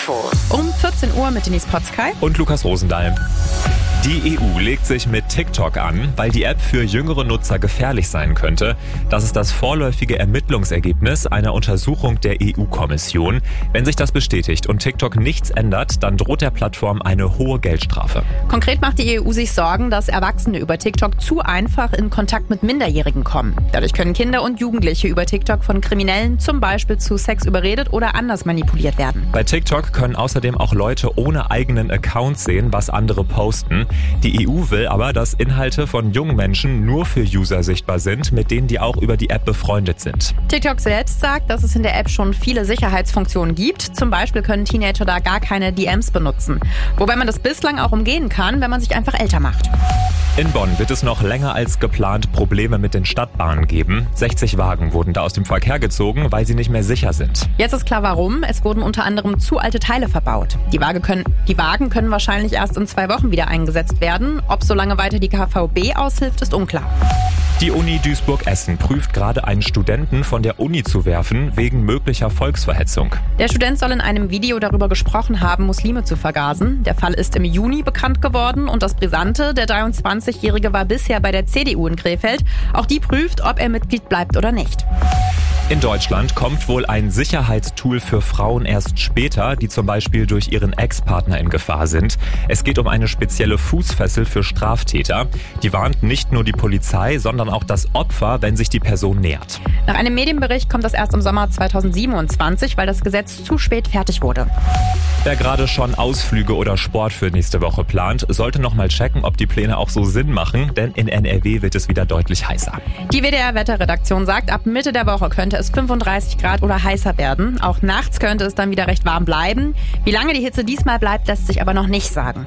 Infos. Um 14 Uhr mit Denise Potzkei und Lukas Rosendahl. Die EU legt sich mit TikTok an, weil die App für jüngere Nutzer gefährlich sein könnte. Das ist das vorläufige Ermittlungsergebnis einer Untersuchung der EU-Kommission. Wenn sich das bestätigt und TikTok nichts ändert, dann droht der Plattform eine hohe Geldstrafe. Konkret macht die EU sich Sorgen, dass Erwachsene über TikTok zu einfach in Kontakt mit Minderjährigen kommen. Dadurch können Kinder und Jugendliche über TikTok von Kriminellen zum Beispiel zu Sex überredet oder anders manipuliert werden. Bei TikTok können außerdem auch Leute ohne eigenen Account sehen, was andere posten. Die EU will aber, dass Inhalte von jungen Menschen nur für User sichtbar sind, mit denen die auch über die App befreundet sind. TikTok selbst sagt, dass es in der App schon viele Sicherheitsfunktionen gibt. Zum Beispiel können Teenager da gar keine DMs benutzen. Wobei man das bislang auch umgehen kann, wenn man sich einfach älter macht. In Bonn wird es noch länger als geplant Probleme mit den Stadtbahnen geben. 60 Wagen wurden da aus dem Verkehr gezogen, weil sie nicht mehr sicher sind. Jetzt ist klar warum. Es wurden unter anderem zu alte Teile verbaut. Die Wagen können wahrscheinlich erst in 2 Wochen wieder eingesetzt werden. Ob so lange weiter die KVB aushilft, ist unklar. Die Uni Duisburg-Essen prüft gerade einen Studenten von der Uni zu werfen, wegen möglicher Volksverhetzung. Der Student soll in einem Video darüber gesprochen haben, Muslime zu vergasen. Der Fall ist im Juni bekannt geworden und das Brisante, der 23-Jährige war bisher bei der CDU in Krefeld. Auch die prüft, ob er Mitglied bleibt oder nicht. In Deutschland kommt wohl ein Sicherheitstool für Frauen erst später, die zum Beispiel durch ihren Ex-Partner in Gefahr sind. Es geht um eine spezielle Fußfessel für Straftäter. Die warnt nicht nur die Polizei, sondern auch das Opfer, wenn sich die Person nähert. Nach einem Medienbericht kommt das erst im Sommer 2027, weil das Gesetz zu spät fertig wurde. Wer gerade schon Ausflüge oder Sport für nächste Woche plant, sollte noch mal checken, ob die Pläne auch so Sinn machen, denn in NRW wird es wieder deutlich heißer. Die WDR-Wetterredaktion sagt, ab Mitte der Woche könnte es 35 Grad oder heißer werden. Auch nachts könnte es dann wieder recht warm bleiben. Wie lange die Hitze diesmal bleibt, lässt sich aber noch nicht sagen.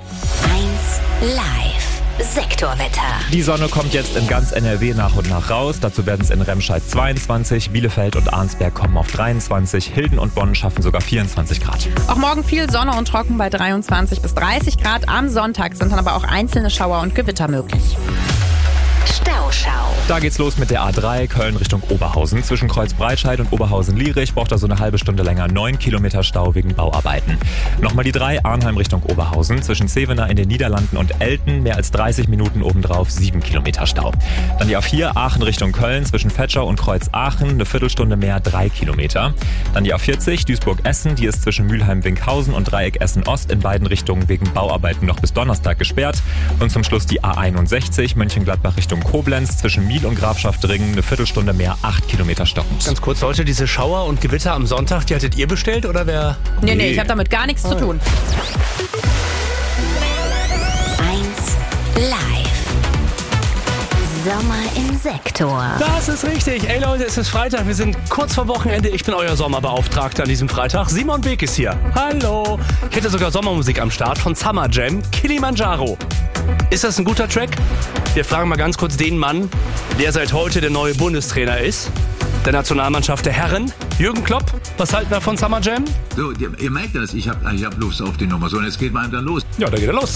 1 Live. Sektorwetter. Die Sonne kommt jetzt in ganz NRW nach und nach raus. Dazu werden es in Remscheid 22, Bielefeld und Arnsberg kommen auf 23, Hilden und Bonn schaffen sogar 24 Grad. Auch morgen viel Sonne und trocken bei 23 bis 30 Grad. Am Sonntag sind dann aber auch einzelne Schauer und Gewitter möglich. Stauschau. Da geht's los mit der A3 Köln Richtung Oberhausen. Zwischen Kreuzbreitscheid und Oberhausen-Lierich braucht er so eine halbe Stunde länger. 9 Kilometer Stau wegen Bauarbeiten. Nochmal die 3 Arnheim Richtung Oberhausen. Zwischen Zevenaar in den Niederlanden und Elten mehr als 30 Minuten obendrauf 7 Kilometer Stau. Dann die A4 Aachen Richtung Köln. Zwischen Vetschau und Kreuz-Aachen eine Viertelstunde mehr 3 Kilometer. Dann die A40 Duisburg-Essen. Die ist zwischen Mülheim-Winkhausen und Dreieck Essen-Ost in beiden Richtungen wegen Bauarbeiten noch bis Donnerstag gesperrt. Und zum Schluss die A61 Mönchengladbach Richtung Koblenz. Zwischen Miel und Grafschaft-Ringen eine Viertelstunde mehr 8 Kilometer stockend. Ganz kurz, Leute, diese Schauer und Gewitter am Sonntag, die hattet ihr bestellt oder wer? Nee, ich habe damit gar nichts zu tun. 1 Live. Sommer im Sektor. Das ist richtig. Ey Leute, es ist Freitag. Wir sind kurz vor Wochenende. Ich bin euer Sommerbeauftragter an diesem Freitag. Simon Beek ist hier. Hallo. Ich hätte sogar Sommermusik am Start von Summer Jam, Kilimanjaro. Ist das ein guter Track? Wir fragen mal ganz kurz den Mann, der seit heute der neue Bundestrainer ist. Der Nationalmannschaft der Herren. Jürgen Klopp, was halten wir von Summer Jam? So, ihr merkt das, ich hab Lust auf die Nummer. So, und jetzt geht man dann los. Ja, da geht er los.